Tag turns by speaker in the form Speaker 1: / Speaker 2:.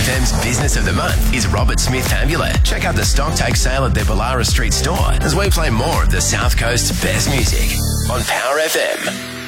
Speaker 1: FM's Business of the Month is Robert Smith Amulet. Check out the stock take sale at their Ballara Street store as we play more of the South Coast's best music on Power FM.